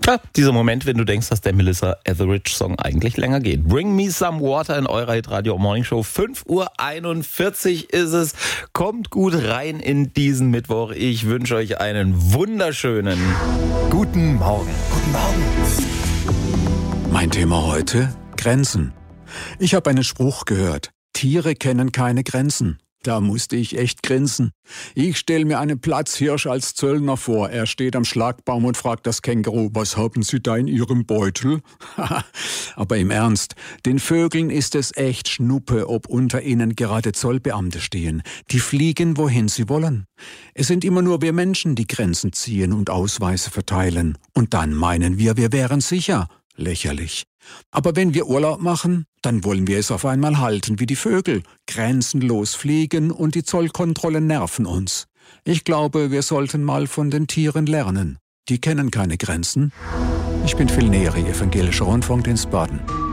Tja, dieser Moment, wenn du denkst, dass der Melissa Etheridge Song eigentlich länger geht. Bring Me Some Water in eurer Hitradio Morning Show. 5:41 Uhr ist es. Kommt gut rein in diesen Mittwoch. Ich wünsche euch einen wunderschönen guten Morgen. Guten Morgen. Mein Thema heute: Grenzen. Ich habe einen Spruch gehört: Tiere kennen keine Grenzen. Da musste ich echt grinsen. Ich stelle mir einen Platzhirsch als Zöllner vor. Er steht am Schlagbaum und fragt das Känguru: Was haben Sie da in Ihrem Beutel? Aber im Ernst, den Vögeln ist es echt Schnuppe, ob unter ihnen gerade Zollbeamte stehen. Die fliegen, wohin sie wollen. Es sind immer nur wir Menschen, die Grenzen ziehen und Ausweise verteilen. Und dann meinen wir wären sicher. Lächerlich. Aber wenn wir Urlaub machen, dann wollen wir es auf einmal halten wie die Vögel. Grenzenlos fliegen und die Zollkontrollen nerven uns. Ich glaube, wir sollten mal von den Tieren lernen. Die kennen keine Grenzen. Ich bin Phil Neri, Evangelischer Rundfunkdienst Baden.